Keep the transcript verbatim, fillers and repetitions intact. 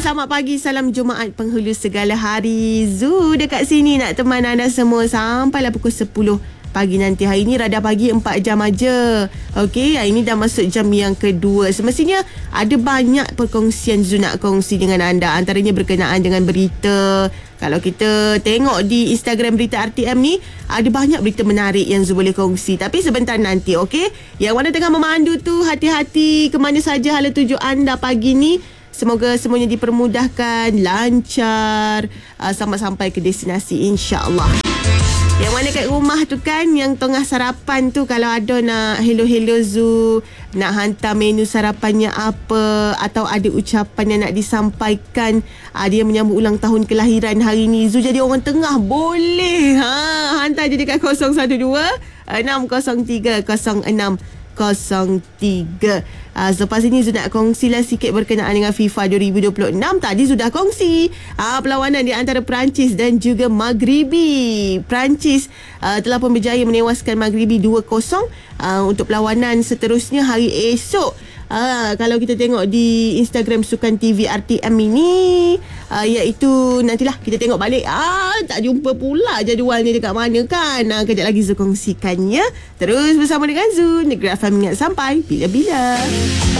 selamat pagi. Salam Jumaat penghulu segala hari. Zu dekat sini nak teman anda semua sampailah pukul sepuluh pagi nanti. Hari ni radar pagi empat jam aja. Okey, hari ni dah masuk jam yang kedua. Semestinya ada banyak perkongsian Zu nak kongsi dengan anda. Antaranya berkenaan dengan berita. Kalau kita tengok di Instagram Berita R T M ni, ada banyak berita menarik yang Zu boleh kongsi. Tapi sebentar nanti, okey? Yang mana tengah memandu tu, hati-hati ke mana saja hala tuju anda pagi ni. Semoga semuanya dipermudahkan, lancar, uh, sampai sampai ke destinasi, insya-Allah. Yang mana kat rumah tu kan, yang tengah sarapan tu, kalau ada nak hello-hello Zu, nak hantar menu sarapannya apa, atau ada ucapan yang nak disampaikan, uh, dia menyambut ulang tahun kelahiran hari ni, Zu jadi orang tengah, boleh ha, hantar je dekat kosong satu dua enam kosong tiga kosong enam kosong tiga. Uh, selepas ini Zu nak kongsilah sikit berkenaan dengan FIFA dua ribu dua puluh enam. Tadi sudah kongsi uh, perlawanan di antara Perancis dan juga Maghribi. Perancis uh, telah pun berjaya menewaskan Maghribi dua kosong uh, untuk perlawanan seterusnya hari esok. Uh, kalau kita tengok di Instagram Sukan T V R T M ini, uh, iaitu nantilah kita tengok balik. Ah, tak jumpa pula jadualnya dekat mana kan. Uh, kejap lagi Zu kongsikannya. Terus bersama dengan Zu, Negeri F M ingat sampai bila-bila.